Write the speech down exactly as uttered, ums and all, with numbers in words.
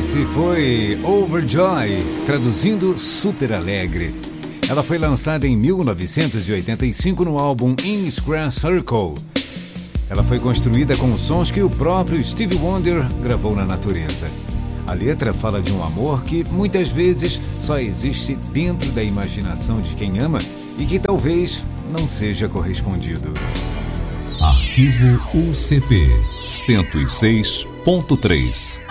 Esse foi Overjoy, traduzindo Super Alegre. Ela foi lançada em mil novecentos e oitenta e cinco no álbum In Square Circle. Ela foi construída com sons que o próprio Stevie Wonder gravou na natureza. A letra fala de um amor que muitas vezes só existe dentro da imaginação de quem ama e que talvez não seja correspondido. Arquivo U C P cento e seis ponto três.